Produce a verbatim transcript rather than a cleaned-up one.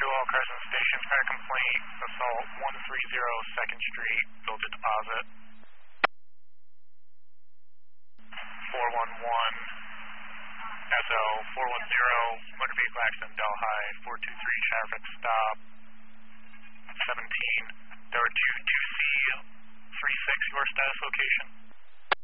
all cars in the station. Got a complaint, assault one thirty second Street, build a deposit. four one one S O four one zero, motor vehicle accident Delhi, four two three traffic stop.